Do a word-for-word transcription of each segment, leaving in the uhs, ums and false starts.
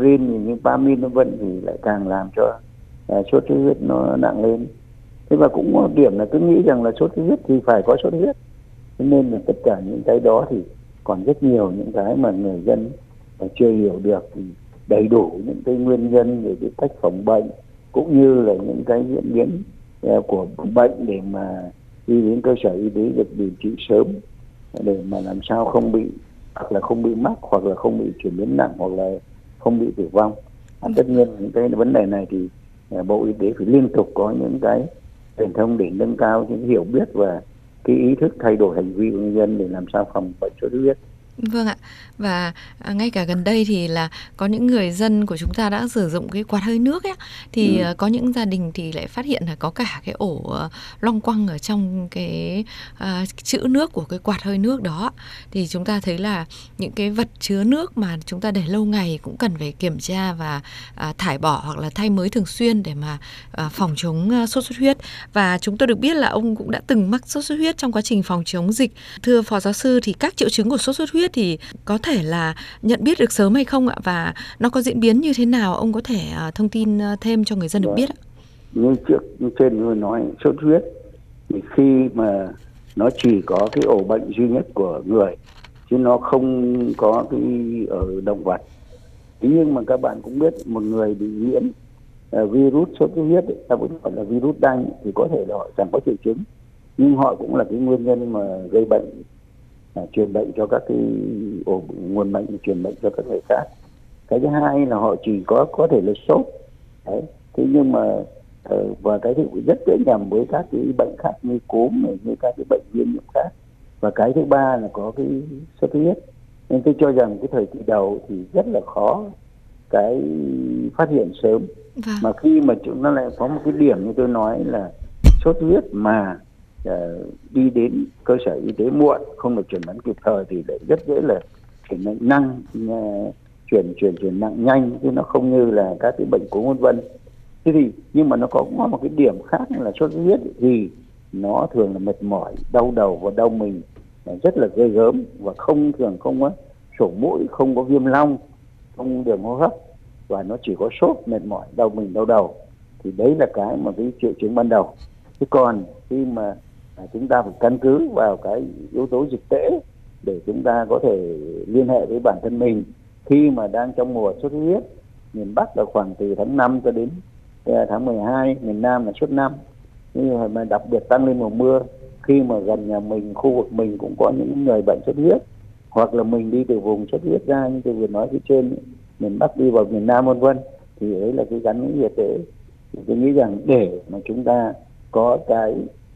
aspirin, như Pamin vân vân thì lại càng làm cho uh, sốt xuất huyết nó nặng lên. Thế và cũng một điểm là cứ nghĩ rằng là sốt xuất huyết thì phải có sốt xuất huyết, thế nên là tất cả những cái đó thì còn rất nhiều những cái mà người dân chưa hiểu được thì đầy đủ những cái nguyên nhân về cái cách phòng bệnh cũng như là những cái diễn biến của bệnh để mà đi đến cơ sở y tế được điều trị sớm để mà làm sao không bị hoặc là không bị mắc hoặc là không bị chuyển biến nặng hoặc là không bị tử vong. À, tất nhiên những cái vấn đề này thì Bộ Y tế phải liên tục có những cái truyền thông để nâng cao những hiểu biết và cái ý thức thay đổi hành vi của người dân để làm sao phòng bệnh sốt xuất huyết. Vâng ạ. Và à, ngay cả gần đây thì là có những người dân của chúng ta đã sử dụng cái quạt hơi nước ấy, thì ừ. có những gia đình thì lại phát hiện là có cả cái ổ uh, loang quăng ở trong cái uh, chữ nước của cái quạt hơi nước đó. Thì chúng ta thấy là những cái vật chứa nước mà chúng ta để lâu ngày cũng cần phải kiểm tra và uh, thải bỏ hoặc là thay mới thường xuyên để mà uh, phòng chống uh, sốt xuất huyết. Và chúng tôi được biết là ông cũng đã từng mắc sốt xuất huyết trong quá trình phòng chống dịch. Thưa Phó Giáo sư, thì các triệu chứng của sốt xuất huyết thì có thể là nhận biết được sớm hay không ạ, và nó có diễn biến như thế nào, ông có thể uh, thông tin uh, thêm cho người dân được biết ạ? Như trước như trên tôi nói, sốt xuất huyết thì khi mà nó chỉ có cái ổ bệnh duy nhất của người chứ nó không có cái ở động vật. Thế nhưng mà các bạn cũng biết một người bị nhiễm uh, virus sốt xuất huyết, ta vẫn gọi là virus đanh, thì có thể là họ chẳng có triệu chứng nhưng họ cũng là cái nguyên nhân mà gây bệnh, À, truyền bệnh cho các cái ổ nguồn bệnh, truyền bệnh cho các người khác. Cái thứ hai là họ chỉ có có thể là sốt, đấy. Thế nhưng mà uh, và cái thứ rất dễ nhầm với các cái bệnh khác như cúm này, như các cái bệnh viêm nhiễm khác. Và cái thứ ba là có cái sốt xuất huyết. Nên tôi cho rằng cái thời kỳ đầu thì rất là khó cái phát hiện sớm. Vâng. Mà khi mà chúng nó lại có một cái điểm như tôi nói là sốt xuất huyết mà Uh, đi đến cơ sở y tế muộn, không được chẩn đoán kịp thời thì lại rất dễ là chuyển bệnh nặng, uh, chuyển chuyển chuyển nặng nhanh, chứ nó không như là các cái bệnh cúm vân vân. Thế thì nhưng mà nó có, có một cái điểm khác là sốt xuất huyết thì nó thường là mệt mỏi, đau đầu và đau mình rất là ghê gớm, và không thường không có sổ mũi, không có viêm long, không đường hô hấp, và nó chỉ có sốt, mệt mỏi, đau mình, đau đầu. Thì đấy là cái mà cái triệu chứng ban đầu. Thế còn khi mà À, chúng ta phải căn cứ vào cái yếu tố dịch tễ để chúng ta có thể liên hệ với bản thân mình. Khi mà đang trong mùa sốt xuất huyết, miền Bắc là khoảng từ tháng năm cho đến tháng mười hai, miền Nam là sốt năm. Nhưng mà đặc biệt tăng lên mùa mưa, khi mà gần nhà mình, khu vực mình cũng có những người bệnh sốt huyết, hoặc là mình đi từ vùng sốt huyết ra như tôi vừa nói phía trên, miền Bắc đi vào miền Nam vân vân, thì đấy là cái gắn với dịch tễ. Thì tôi nghĩ rằng để mà chúng ta có cái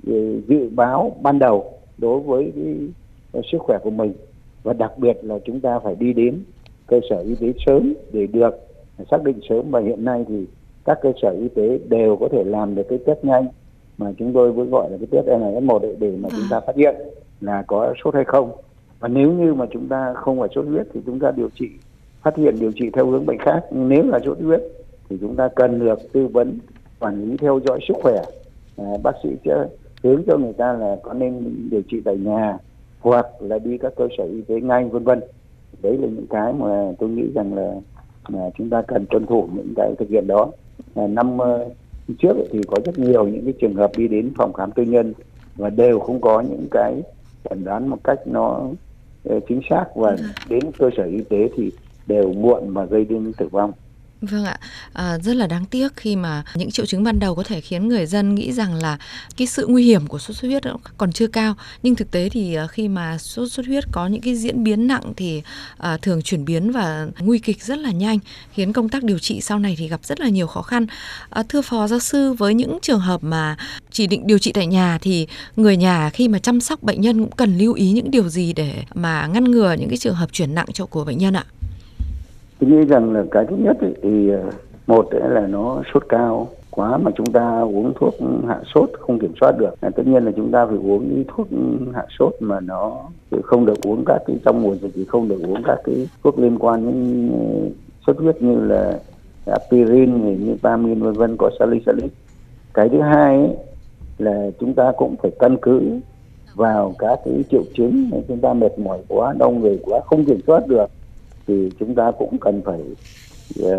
dự báo ban đầu đối với cái sức khỏe của mình, và đặc biệt là chúng ta phải đi đến cơ sở y tế sớm để được xác định sớm. Và hiện nay thì các cơ sở y tế đều có thể làm được cái test nhanh mà chúng tôi vẫn gọi là cái test en ét một để, để mà chúng ta phát hiện là có sốt hay không. Và nếu như mà chúng ta không phải sốt huyết thì chúng ta điều trị, phát hiện điều trị theo hướng bệnh khác. Nhưng nếu là sốt huyết thì chúng ta cần được tư vấn, quản lý, theo dõi sức khỏe. À, bác sĩ sẽ hướng cho người ta là có nên điều trị tại nhà hoặc là đi các cơ sở y tế ngay vân vân. Đấy là những cái mà tôi nghĩ rằng là, là chúng ta cần tuân thủ những cái thực hiện đó. À, năm uh, trước thì có rất nhiều những cái trường hợp đi đến phòng khám tư nhân và đều không có những cái chẩn đoán một cách nó uh, chính xác, và đến cơ sở y tế thì đều muộn và gây đến tử vong. Vâng ạ, à, rất là đáng tiếc khi mà những triệu chứng ban đầu có thể khiến người dân nghĩ rằng là cái sự nguy hiểm của sốt xuất huyết còn chưa cao. Nhưng thực tế thì khi mà sốt xuất huyết có những cái diễn biến nặng thì à, thường chuyển biến và nguy kịch rất là nhanh, khiến công tác điều trị sau này thì gặp rất là nhiều khó khăn. À, thưa Phó Giáo sư, với những trường hợp mà chỉ định điều trị tại nhà thì người nhà khi mà chăm sóc bệnh nhân cũng cần lưu ý những điều gì để mà ngăn ngừa những cái trường hợp chuyển nặng cho của bệnh nhân ạ? Tôi nghĩ rằng là cái thứ nhất ấy, thì một là nó sốt cao quá mà chúng ta uống thuốc hạ sốt không kiểm soát được. Tất nhiên là chúng ta phải uống những thuốc hạ sốt mà nó không được uống các cái trong mùa dịch, thì không được uống các cái thuốc liên quan đến sốt huyết như là aspirin, như Pamin vân vân, có salicylic. Cái thứ hai ấy, là chúng ta cũng phải căn cứ vào các cái triệu chứng. Chúng ta mệt mỏi quá, đau người quá, không kiểm soát được thì chúng ta cũng cần phải